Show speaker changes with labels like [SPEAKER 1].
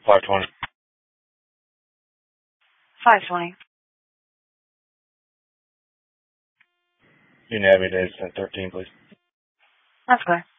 [SPEAKER 1] 520.
[SPEAKER 2] 520.
[SPEAKER 1] You Navy days at 13, please.
[SPEAKER 2] That's clear.